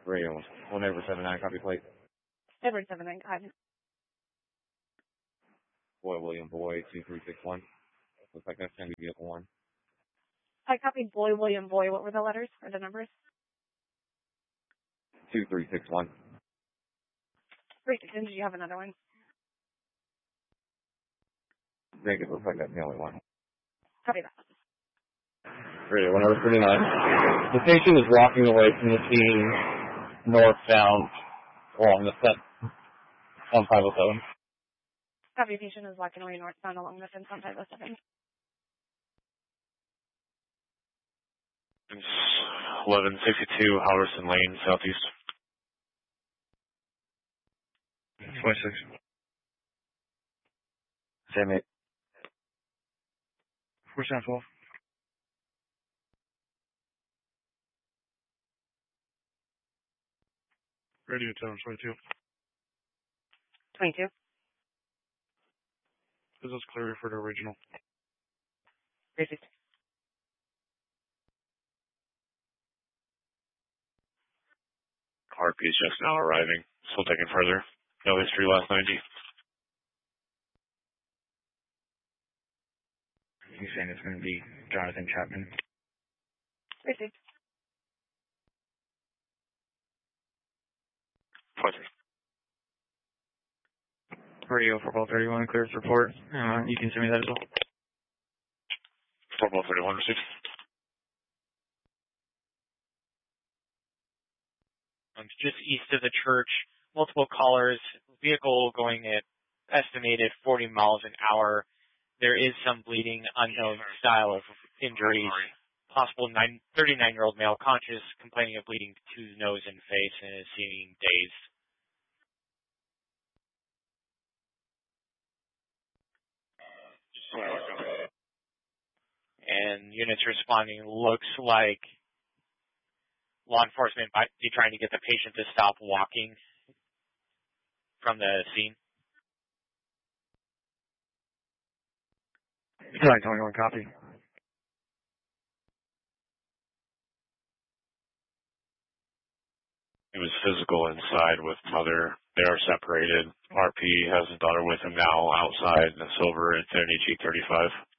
Radio 1 Edward 79, copy plate. Edward 79, copy. Boy William Boy 2361. Looks like that's going to be vehicle 1. I copied Boy William Boy. What were the letters or the numbers? 2361. Great. And did you have another one? I think it looks like that's the only one. Copy that. Radio 1 Edward 39. The patient is walking away from the scene northbound along the fence on 507. Copy. Patient is walking away northbound along the fence on 507. 1162 Halverson Lane, southeast. 26. Same 8. 412. Radio 1022. 22. This is clear for the original. Received. RP is just now arriving. Still taking further. No history last 90. He's saying it's going to be Jonathan Chapman. Received. Radio 431, clears report. You can send me that as well. 431 received. Just east of the church, multiple callers, vehicle going at estimated 40 miles an hour. There is some bleeding, unknown style of injuries. Possible 39-year-old male conscious, complaining of bleeding to his nose and face and is seeming dazed. And units responding looks like law enforcement might be trying to get the patient to stop walking from the scene. 921 copy. He was physical inside with mother. They are separated. RP has his daughter with him now outside in the silver Infiniti G35.